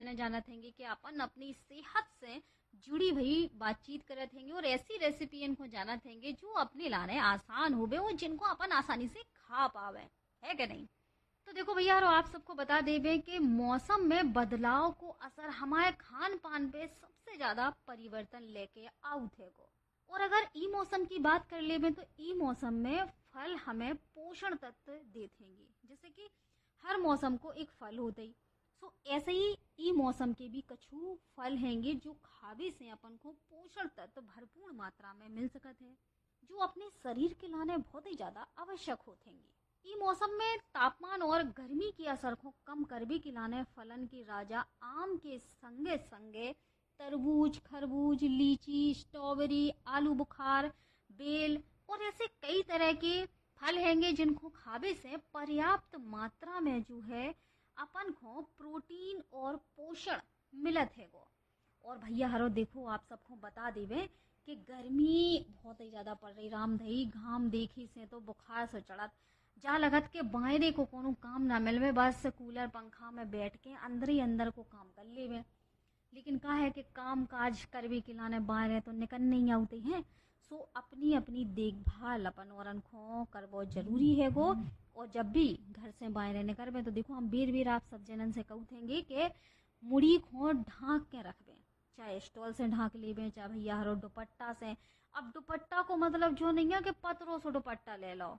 Channel जाना थेंगे कि अपन अपनी सेहत से जुड़ी हुई बातचीत करत थेंगे और ऐसी रेसिपी इनको जाना थेंगे जो अपने लाने आसान होवे और जिनको अपन आसानी से खा पावे, है कि नहीं। तो देखो भैया आप सबको बता देवे कि मौसम में बदलाव को असर हमारे खान पान पे सबसे ज्यादा परिवर्तन लेके आउत है को। और अगर ई मौसम की बात कर लेवे तो ई मौसम में फल हमें पोषण तत्व देतेंगे, जैसे कि हर मौसम को एक फल होते ही। सो ऐसे ही ई मौसम के भी कछु फल हैंगे जो खावे से अपन को पोषण तत्व भरपूर मात्रा में मिल सकत है, जो अपने शरीर के लाने बहुत ही ज्यादा आवश्यक होतेंगे। ई मौसम में तापमान और गर्मी की असर को कम करने के लाने फलन के राजा आम के संगे संगे तरबूज, खरबूज, लीची, स्ट्रॉबेरी, आलू बुखार, बेल और ऐसे कई तरह के फल हैंगे जिनको खावे से पर्याप्त मात्रा में जो है अपन को प्रोटीन और पोषण मिलत है वो। और भैया देखो आप सबको बता देवे कि गर्मी बहुत ही ज्यादा पड़ रही, रामधई घाम देखी से तो बुखार से चढ़त जा लगत के बाहरे को कोनो काम ना मिलवे, बस कूलर पंखा में बैठ के अंदर ही अंदर को काम कर लेवे। लेकिन का है कि काम काज करवे के लाने बाहर तो निकल नहीं आते हैं। सो अपनी अपनी देखभाल अपन औरन को करवो जरूरी है वो। और जब भी घर से बाहर निकलवे तो देखो हम बेर बेर आप सब जनन से कहूँगे कि मुड़ी को ढांक के रखबे, चाहे स्टॉल से ढांक लेवे चाहे भैया दुपट्टा से। अब दुपट्टा को मतलब जो नहीं है कि पतरो सो दुपट्टा ले लो,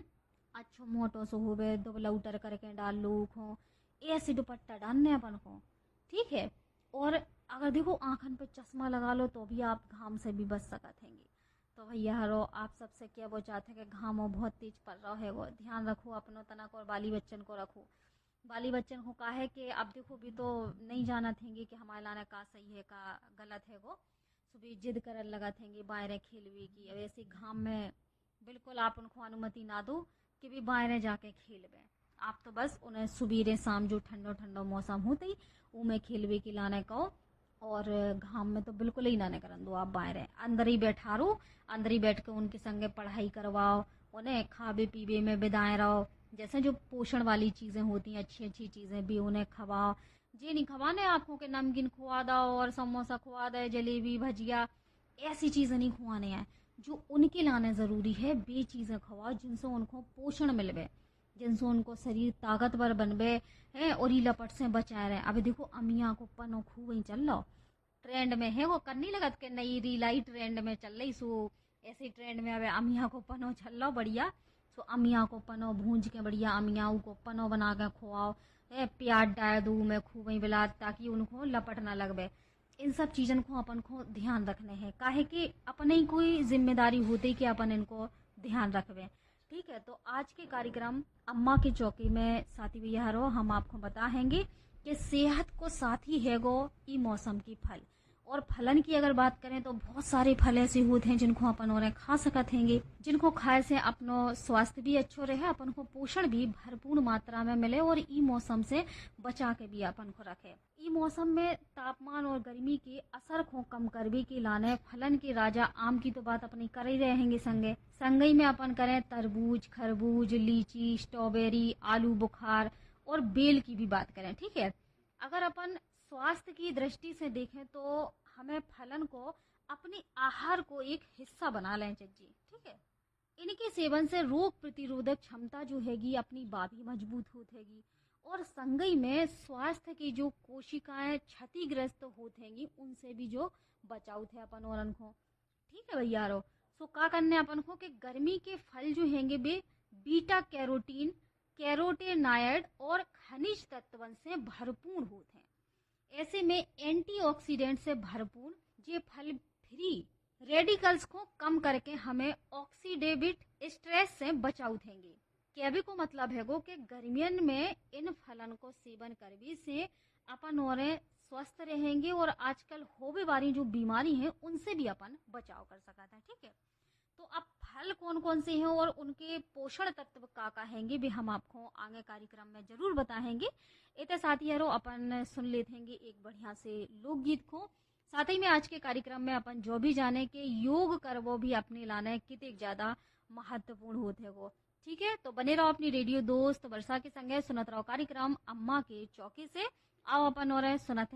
अच्छो मोटो सो होवे दुबला उतर करके डाल लो खो, ऐसी दुपट्टा डालने अपन को, ठीक है। और अगर देखो आंखन पे चश्मा लगा लो तो भी आप घाम से भी बच सकत हैंगे। तो भैया आप सबसे क्या वो चाहते हैं कि घामो बहुत तेज पड़ रहा है वो, ध्यान रखो अपनो तनक और बाली बच्चन को रखो। बाली बच्चन को का है कि अब देखो भी तो नहीं जाना थेंगे कि हमारे लाना का सही है का गलत है वो, सुबह जिद कर लगा थेंगे बाहर खेलवे की। अब ऐसे घाम में बिल्कुल आप उनको अनुमति ना दो कि भी बाहर जाके खेलवे। आप तो बस उन्हें सुबेरे शाम जो ठंडो ठंडो मौसम होते ही उमें खेलवे की लाने को, और घाम में तो बिल्कुल ही ना करन दो। आप बाहर अंदर ही बैठा रहो, अंदर ही बैठ के उनके संगे पढ़ाई करवाओ, उन्हें खावे पीवे में बिदाए रहो। जैसे जो पोषण वाली चीजें होती हैं अच्छी अच्छी चीजें भी उन्हें खवाओ। जे नहीं खवाने आपको के नमकीन खुआ दो और समोसा खुआ दे, जलेबी भजिया, ऐसी चीजें नहीं खुआने हैं। जो उनके लाने जरूरी है वे चीजें खवाओ जिनसे उनको पोषण मिलवे, जिनसे उनको शरीर ताकतवर बनवे है और ये लपट से बचाए रहे। अभी देखो अमिया को पनो खूब ही चल लो, ट्रेंड में है वो, करनी लगत के नई रीलाई ट्रेंड में चल रही। सो ऐसे ट्रेंड में अब अमिया को पनो चल लो बढ़िया। सो अमिया को पनो भूंज के बढ़िया अमिया को पनो बना के खुआओ, प्याज डाल दो में खूब ही बिला ताकि उनको लपट ना लगवे। इन सब चीजन को अपन को ध्यान रखने हैं, काहे कि अपने ही कोई जिम्मेदारी होती कि अपन इनको ध्यान रखवे, ठीक है। तो आज के कार्यक्रम अम्मा के चौकी में साथी भैया हम आपको बताएंगे कि सेहत को साथी है गो ई मौसम की फल। और फलन की अगर बात करें तो बहुत सारे फल ऐसे होते हैं जिनको अपन और खा सकत हैंगे, जिनको खाए से अपनो स्वास्थ्य भी अच्छो रहे, अपन को पोषण भी भरपूर मात्रा में मिले और ई मौसम से बचा के भी अपन को रखे। ई मौसम में तापमान और गर्मी के असर को कम करने के लाने फलन के राजा आम की तो बात अपनी कर ही रहेंगे, संगे संगई में अपन करें तरबूज, खरबूज, लीची, स्ट्रॉबेरी, आलू बुखार और बेल की भी बात करें, ठीक है। अगर अपन स्वास्थ्य की दृष्टि से देखें तो हमें फलन को अपने आहार को एक हिस्सा बना लें चाहिए, ठीक है। इनके सेवन से रोग प्रतिरोधक क्षमता जो हैगी अपनी बाभी मजबूत होती और संगई में स्वास्थ्य की जो कोशिकाएं क्षतिग्रस्त होती उनसे भी जो बचाव थे अपन और को, ठीक है भैया। सो का करने अपन को कि गर्मी के फल जो हैंगे वे बीटा कैरोटीन, कैरोटेनॉइड और खनिज तत्वन से भरपूर होते हैं। ऐसे में एंटीऑक्सीडेंट से भरपूर ये फल फ्री रेडिकल्स को कम करके हमें ऑक्सीडेटिव स्ट्रेस से बचाव देंगे। कहने को मतलब है कि गर्मियन में इन फलन को सेवन करने से अपन और स्वस्थ रहेंगे और आजकल होने वाली जो बीमारी है उनसे भी अपन बचाव कर सकते हैं, ठीक है। तो अब फल कौन कौन से हैं और उनके पोषण तत्व का हैंगे भी हम आपको आगे कार्यक्रम में जरूर बताएंगे। इतने साथ ही अपन सुन लेते एक बढ़िया से लोकगीत को। साथ ही में आज के कार्यक्रम में अपन जो भी जाने के योग करवो भी अपने लाने कितने ज्यादा महत्वपूर्ण होते हैं वो, ठीक है। तो बने रहो अपनी रेडियो दोस्त वर्षा के संगे, सुनत रहो कार्यक्रम अम्मा के चौकी से। आओ अपन और सुनते